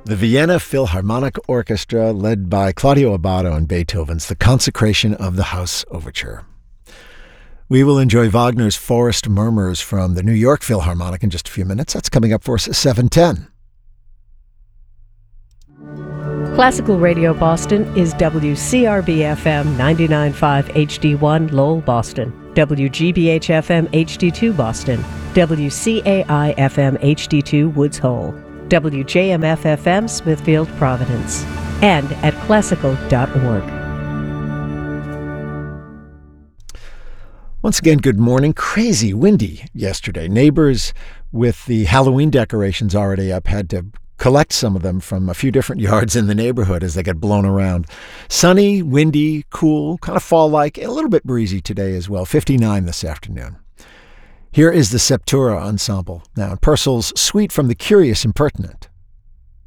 The Vienna Philharmonic Orchestra, led by Claudio Abbado and Beethoven's The Consecration of the House Overture. We will enjoy Wagner's Forest Murmurs from the New York Philharmonic in just a few minutes. That's coming up for us at 7:10. Classical Radio Boston is WCRB-FM 99.5 HD1 Lowell, Boston, WGBH-FM HD2 Boston, WCAI-FM HD2 Woods Hole, WJMF-FM Smithfield, Providence, and at classical.org. Once again, good morning. Crazy windy yesterday. Neighbors with the Halloween decorations already up had to collect some of them from a few different yards in the neighborhood as they get blown around. Sunny, windy, cool, kind of fall-like, and a little bit breezy today as well. 59 this afternoon. Here is the Septura Ensemble. Now, in Purcell's Suite from the Curious Impertinent.